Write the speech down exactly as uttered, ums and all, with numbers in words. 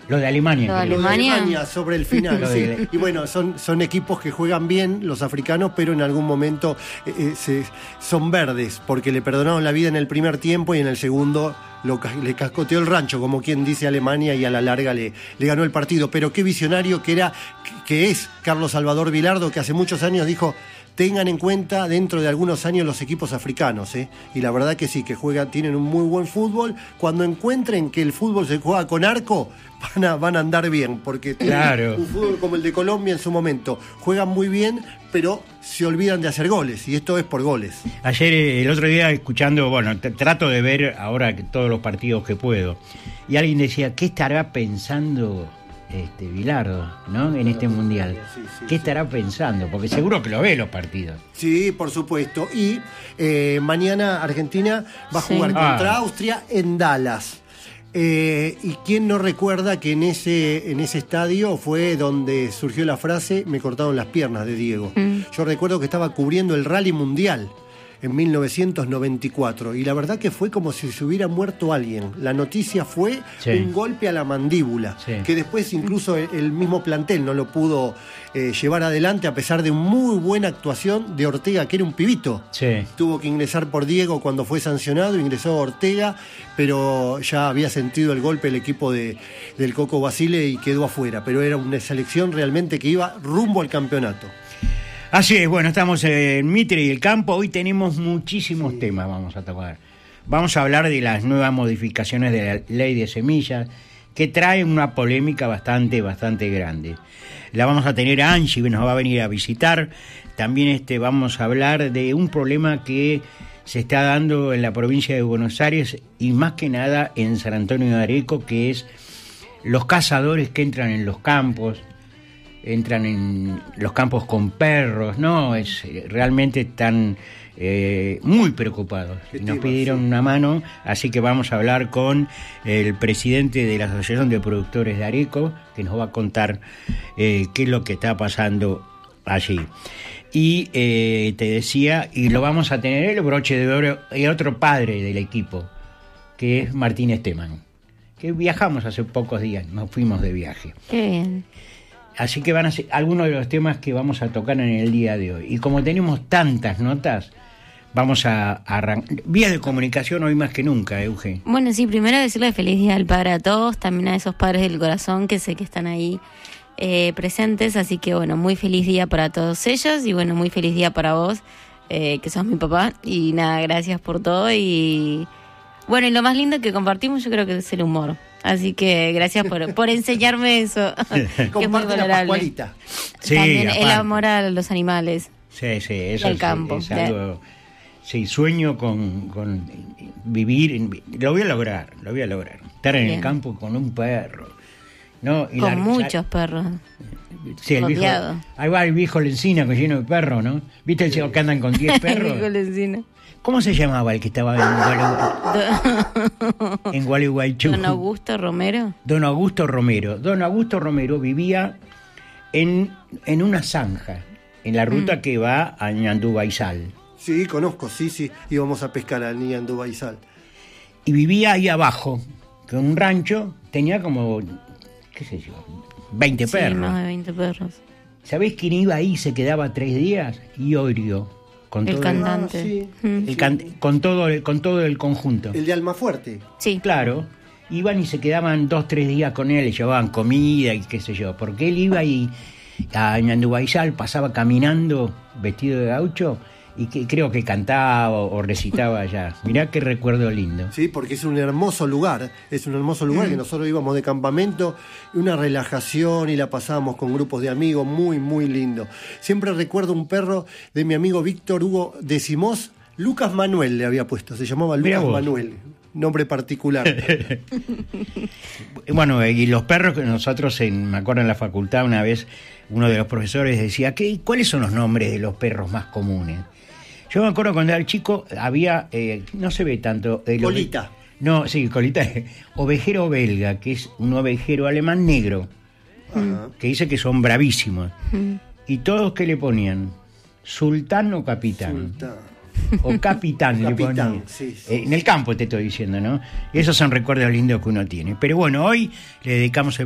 Lo de Alemania. Lo de creo. Alemania. Lo de Alemania sobre el final, Lo sí. de- Y bueno, son, son equipos que juegan bien, los africanos, pero en algún momento eh, eh, se, son verdes, porque le perdonaron la vida en el primer tiempo y en el segundo lo, ca- le cascoteó el rancho, como quien dice Alemania, y a la larga le, le ganó el partido. Pero qué visionario que era, que es Carlos Salvador Vilardo, que hace muchos años dijo: tengan en cuenta dentro de algunos años los equipos africanos, ¿eh? Y la verdad que sí, que juegan, tienen un muy buen fútbol. Cuando encuentren que el fútbol se juega con arco, van a, van a andar bien, porque Claro. un fútbol como el de Colombia en su momento, juegan muy bien, pero se olvidan de hacer goles, y esto es por goles. Ayer, eh, el otro día, escuchando, bueno, t- trato de ver ahora que todos los partidos que puedo, y alguien decía, ¿qué estará pensando este Vilardo, ¿no? En este mundial? Sí, sí, ¿Qué sí. estará pensando? Porque seguro que lo ve los partidos. Sí, por supuesto. Y eh, mañana Argentina va a Sí. jugar contra Ah. Austria en Dallas. Eh, y quién no recuerda que en ese, en ese estadio fue donde surgió la frase "me cortaron las piernas" de Diego. Mm. Yo recuerdo que estaba cubriendo el Rally Mundial en mil novecientos noventa y cuatro, y la verdad que fue como si se hubiera muerto alguien. La noticia fue Sí. un golpe a la mandíbula, Sí. que después incluso el, el mismo plantel no lo pudo eh, llevar adelante, a pesar de muy buena actuación de Ortega, que era un pibito. Sí. Tuvo que ingresar por Diego cuando fue sancionado, ingresó Ortega, pero ya había sentido el golpe el equipo de, del Coco Basile y quedó afuera. Pero era una selección realmente que iba rumbo al campeonato. Así es, bueno, estamos en Mitre y el campo. Hoy tenemos muchísimos Sí. temas, vamos a tocar. Vamos a hablar de las nuevas modificaciones de la ley de semillas, que trae una polémica bastante, bastante grande. La vamos a tener a Angie, que nos va a venir a visitar. También este, vamos a hablar de un problema que se está dando en la provincia de Buenos Aires y más que nada en San Antonio de Areco, que es los cazadores que entran en los campos, entran en los campos con perros, ¿no? Es realmente están eh, muy preocupados. Qué Y nos tema, pidieron sí. una mano, así que vamos a hablar con el presidente de la Asociación de Productores de Areco, que nos va a contar eh, qué es lo que está pasando allí. Y eh, te decía, y lo vamos a tener el broche de oro y otro padre del equipo, que es Martín Esteban, que viajamos hace pocos días, nos fuimos de viaje. Qué bien. Así que van a ser algunos de los temas que vamos a tocar en el día de hoy. Y como tenemos tantas notas, vamos a arrancar. Vía de comunicación hoy más que nunca, Euge. Bueno, sí, primero decirle feliz día al padre a todos, también a esos padres del corazón que sé que están ahí eh, presentes, así que bueno, muy feliz día para todos ellos y bueno, muy feliz día para vos, eh, que sos mi papá, y nada, gracias por todo y bueno, y lo más lindo que compartimos yo creo que es el humor, así que gracias por, por enseñarme eso, que es muy Comparte la valorable. Pascualita. Sí, También el aparte. amor a los animales. Sí, sí, eso Del sí, campo. es algo. Sí, sueño con, con vivir. en- lo voy a lograr, lo voy a lograr. Estar en Bien. el campo con un perro. ¿No? Y Con la- muchos perros. Sí, el viejo, rodeado. ahí va el viejo Lencina con lleno de perros, ¿no? ¿Viste el chico que andan con diez perros? Dijo la encina. ¿Cómo se llamaba el que estaba en Gualeguaychú? En Gualeguaychú. Don Augusto Romero. Don Augusto Romero. Don Augusto Romero vivía en, en una zanja, en la ruta Mm. que va a Ñandú Baizal. Sí, conozco, sí, sí. Íbamos a pescar al Niñandú Baizal. Y vivía ahí abajo, con un rancho, tenía como, qué sé yo, veinte Sí, perros. más de veinte perros. ¿Sabés quién iba ahí y se quedaba tres días? Iorio. Con El todo cantante. Ah, sí. Mm. el can- con todo el, con todo el conjunto. El de Almafuerte. Sí. Claro, iban y se quedaban dos, tres días con él, le llevaban comida y qué sé yo, porque él iba y a Ñandú Baizal pasaba caminando vestido de gaucho y que, creo que cantaba o, o recitaba allá. Mirá qué recuerdo lindo. Sí, porque es un hermoso lugar, es un hermoso lugar Mm. que nosotros íbamos de campamento, una relajación y la pasábamos con grupos de amigos, muy, muy lindo. Siempre recuerdo un perro de mi amigo Víctor Hugo de Simós, Lucas Manuel le había puesto, se llamaba Mirá Lucas vos. Manuel, nombre particular. Bueno, y los perros que nosotros, en, me acuerdo en la facultad una vez, uno de los profesores decía, ¿qué, ¿cuáles son los nombres de los perros más comunes? Yo me acuerdo cuando era chico, había, eh, no se ve tanto... el ove- Colita. No, sí, colita. Ovejero belga, que es un ovejero alemán negro, Ajá. que dice que son bravísimos. Mm. Y todos que le ponían, sultán o capitán. Sultán. O capitán, le Capitán, ponían. sí, sí. Eh, en el campo te estoy diciendo, ¿no? Esos son recuerdos lindos que uno tiene. Pero bueno, hoy le dedicamos el